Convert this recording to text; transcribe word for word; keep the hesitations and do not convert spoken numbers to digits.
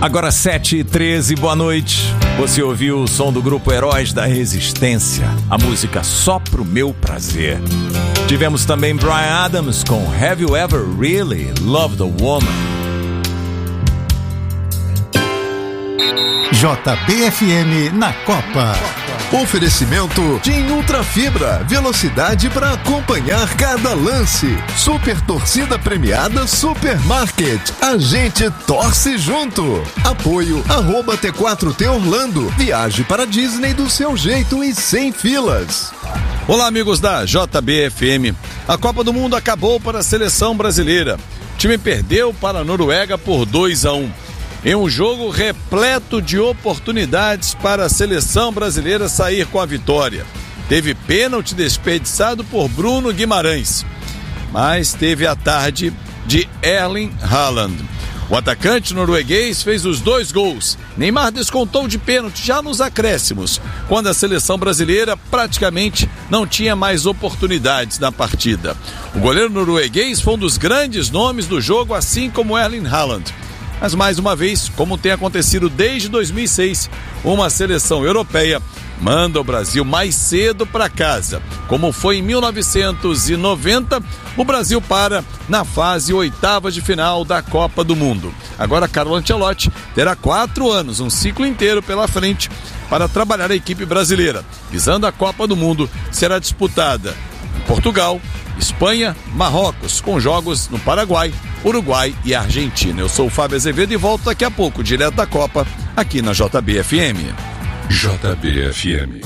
Agora sete e treze, boa noite. Você ouviu o som do grupo Heróis da Resistência, a música Só Pro Meu Prazer. Tivemos também Bryan Adams com Have You Ever Really Loved a Woman? J B F M na Copa. Oferecimento TIM Ultra Fibra, velocidade para acompanhar cada lance. Super torcida premiada Supermarket, a gente torce junto. Apoio arroba T quatro T Orlando, viaje para Disney do seu jeito e sem filas. Olá amigos da J B F M, a Copa do Mundo acabou para a seleção brasileira. O time perdeu para a Noruega por dois a um. Em um jogo repleto de oportunidades para a seleção brasileira sair com a vitória. Teve pênalti desperdiçado por Bruno Guimarães, mas teve a tarde de Erling Haaland. O atacante norueguês fez os dois gols. Neymar descontou de pênalti já nos acréscimos, quando a seleção brasileira praticamente não tinha mais oportunidades na partida. O goleiro norueguês foi um dos grandes nomes do jogo, assim como Erling Haaland. Mas mais uma vez, como tem acontecido desde dois mil e seis, uma seleção europeia manda o Brasil mais cedo para casa. Como foi em mil novecentos e noventa, o Brasil para na fase oitava de final da Copa do Mundo. Agora Carlo Ancelotti terá quatro anos, um ciclo inteiro pela frente, para trabalhar a equipe brasileira, visando a Copa do Mundo, será disputada em Portugal, Espanha, Marrocos, com jogos no Paraguai, Uruguai e Argentina. Eu sou o Fábio Azevedo e volto daqui a pouco, direto da Copa, aqui na J B F M. J B F M.